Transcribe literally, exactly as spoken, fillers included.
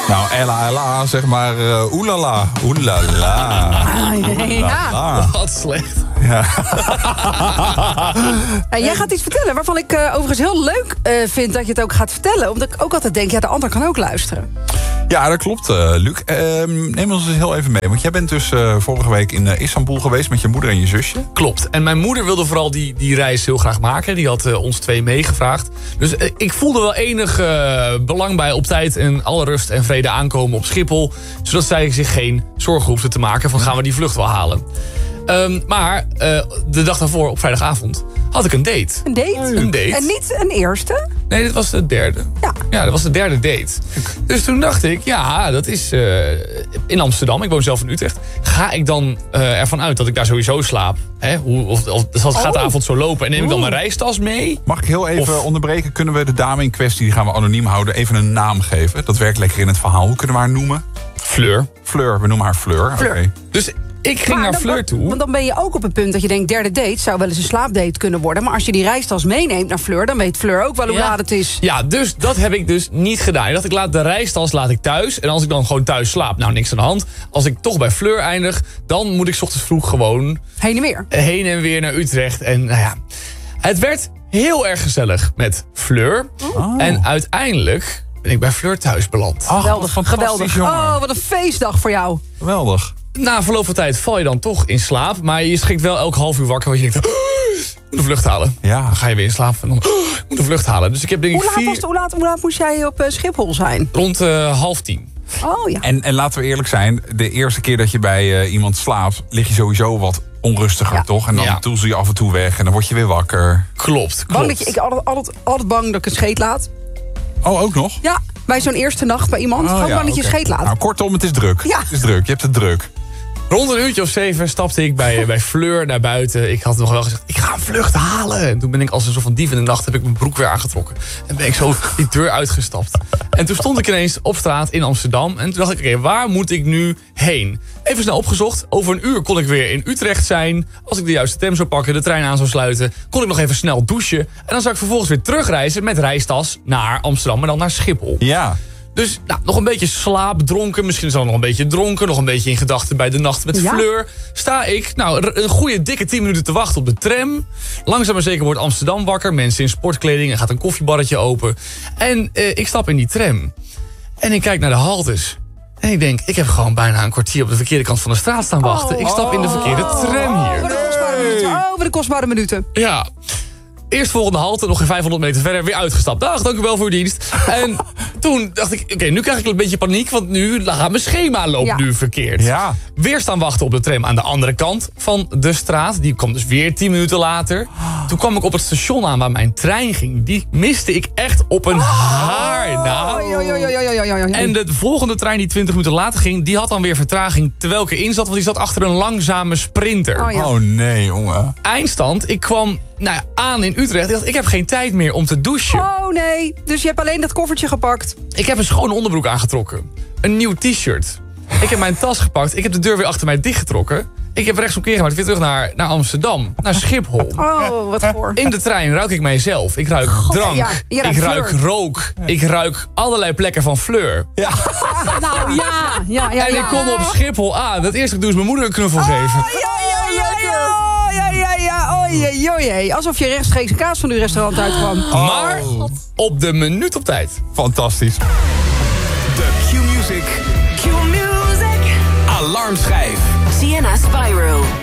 Nou, Ella, Ella, zeg maar, uh, oelala, oelala. Ah, ja. Wat slecht. Ja. En jij gaat iets vertellen waarvan ik uh, overigens heel leuk uh, vind dat je het ook gaat vertellen. Omdat ik ook altijd denk, ja, de ander kan ook luisteren. Ja, dat klopt, uh, Luc. Uh, neem ons eens heel even mee. Want jij bent dus uh, vorige week in uh, Istanbul geweest met je moeder en je zusje. Klopt. En mijn moeder wilde vooral die, die reis heel graag maken. Die had uh, ons twee meegevraagd. Dus uh, ik voelde wel enig uh, belang bij op tijd en alle rust en vrede aankomen op Schiphol. Zodat zij zich geen zorgen hoefde te maken van gaan we die vlucht wel halen. Um, maar uh, de dag daarvoor, op vrijdagavond, had ik een date. Een date? Een date. En niet een eerste? Nee, dit was de derde. Ja. Ja, dat was de derde date. Dus toen dacht ik, ja, dat is uh, in Amsterdam. Ik woon zelf in Utrecht. Ga ik dan uh, ervan uit dat ik daar sowieso slaap? Hè? Hoe, of, of gaat de oh. avond zo lopen? En neem ik dan mijn reistas mee? Mag ik heel even Of... onderbreken? Kunnen we de dame in kwestie, die gaan we anoniem houden, even een naam geven? Dat werkt lekker in het verhaal. Hoe kunnen we haar noemen? Fleur. Fleur, we noemen haar Fleur. Fleur. Okay. Dus ik ging Maar naar dan- Fleur toe. Want dan ben je ook op het punt dat je denkt, derde date zou wel eens een slaapdate kunnen worden. Maar als je die reistas meeneemt naar Fleur, dan weet Fleur ook wel hoe Ja. laat het is. Ja, dus dat heb ik dus niet gedaan. Ik dacht, ik laat de reistas laat ik thuis. En als ik dan gewoon thuis slaap, nou, niks aan de hand. Als ik toch bij Fleur eindig, dan moet ik 's ochtends vroeg gewoon Heen en weer. heen en weer naar Utrecht. En nou ja, het werd heel erg gezellig met Fleur. Oh. En uiteindelijk ben ik bij Fleur thuis beland. Ach, Geweldig, wat fantastisch, geweldig. jongen. Oh, wat een feestdag voor jou. Geweldig. Na verloop van tijd val je dan toch in slaap. Maar je schrikt wel elk half uur wakker. Want je denkt, oh, ik moet een vlucht halen. Ja. Dan ga je weer in slaap. En dan, oh, ik moet een vlucht halen. Dus ik heb denk ik Hoe laat, vier... was het, hoe, laat, hoe laat moest jij op uh, Schiphol zijn? Rond uh, half tien. Oh ja. En, en laten we eerlijk zijn, de eerste keer dat je bij uh, iemand slaapt, lig je sowieso wat onrustiger, Ja. toch? En dan Ja. toezel je af en toe weg en dan word je weer wakker. Klopt, klopt. Bang dat je, ik altijd, altijd, altijd bang dat ik een scheet laat. Oh, ook nog? Ja, bij zo'n eerste nacht bij iemand. Oh, Gewoon ja, bang dat je oké. scheet laat. Nou, kortom, het is druk. Ja. Het is druk, je hebt het druk. Rond een uurtje of zeven stapte ik bij, bij Fleur naar buiten. Ik had nog wel gezegd, ik ga een vlucht halen. En toen ben ik als een soort van dief in de nacht, heb ik mijn broek weer aangetrokken. En ben ik zo die deur uitgestapt. En toen stond ik ineens op straat in Amsterdam. En toen dacht ik, oké, waar moet ik nu heen? Even snel opgezocht. Over een uur kon ik weer in Utrecht zijn. Als ik de juiste tram zou pakken, de trein aan zou sluiten, kon ik nog even snel douchen. En dan zou ik vervolgens weer terugreizen met reistas naar Amsterdam, maar dan naar Schiphol. Ja. Dus nou, nog een beetje slaapdronken. Misschien is ook nog een beetje dronken. Nog een beetje in gedachten bij de nacht met Ja. Fleur. Sta ik nou, r- een goede dikke tien minuten te wachten op de tram. Langzaam maar zeker wordt Amsterdam wakker. Mensen in sportkleding. Er gaat een koffiebarretje open. En eh, ik stap in die tram. En ik kijk naar de haltes. En ik denk, ik heb gewoon bijna een kwartier op de verkeerde kant van de straat staan wachten. Ik stap in de verkeerde tram Oh, hier. wat een kostbare minuten. Oh, wat een kostbare minuten. Ja. Eerst volgende halte, nog geen vijfhonderd meter verder, weer uitgestapt. Dag, dank u wel voor uw dienst. En toen dacht ik, oké, nu krijg ik een beetje paniek, want nu gaat mijn schema loopt Ja. nu verkeerd. Ja. Weer staan wachten op de tram aan de andere kant van de straat. Die kwam dus weer tien minuten later. Toen kwam ik op het station aan waar mijn trein ging. Die miste ik echt op een haar na. Oei, oei, oei, oei, oei, oei, oei. En de volgende trein die twintig minuten later ging, die had dan weer vertraging terwijl ik erin zat, want die zat achter een langzame sprinter. Oh, ja. Oh nee, jongen. Eindstand, ik kwam nou ja, aan in Utrecht. Ik dacht, ik heb geen tijd meer om te douchen. Oh nee, dus je hebt alleen dat koffertje gepakt. Ik heb een schone onderbroek aangetrokken. Een nieuw t-shirt. Ik heb mijn tas gepakt. Ik heb de deur weer achter mij dichtgetrokken. Ik heb rechtsomkeer gemaakt. Weer terug naar, naar Amsterdam. Naar Schiphol. Oh, wat voor. In de trein ruik ik mijzelf. Ik ruik drank. ja, je ruikt ik ruik Fleur. rook. Ik ruik allerlei plekken van Fleur. Nou ja, ja, ja. En ja. ik kom op Schiphol aan. Het eerste wat ik doe is mijn moeder een knuffel geven. Ja, ja, ja, ja. Oh, ja, ja, ja. Oh, jee, jee, jee. Alsof je rechtstreeks kaas van uw restaurant uitkwam. Maar op de minuut op tijd. Fantastisch. De Q-Music Q-Music. alarmschijf. Sienna Spyro.